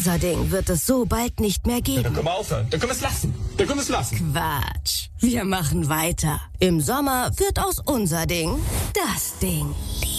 Unser Ding wird es so bald nicht mehr Ja, geben. dann können wir aufhören. Dann können wir es lassen. Dann können wir es lassen. Quatsch. Wir machen weiter. Im Sommer wird aus unser Ding das Ding.